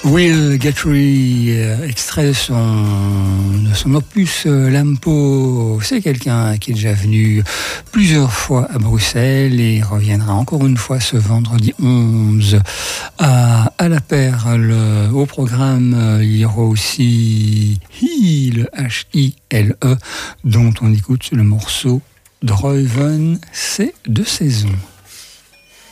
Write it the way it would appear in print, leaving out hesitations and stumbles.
Will Guthrie, extrait de son opus Lampo. C'est quelqu'un qui est déjà venu plusieurs fois à Bruxelles et reviendra encore une fois ce vendredi 11 à la Perle. Au programme, il y aura aussi Hile, H-I-L-E, dont on écoute le morceau Druiven, c'est de saison.